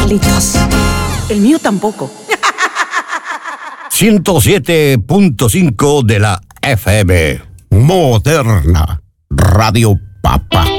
Carlitos. El mío tampoco. 107.5 de la FM. Moderna Radio Papa.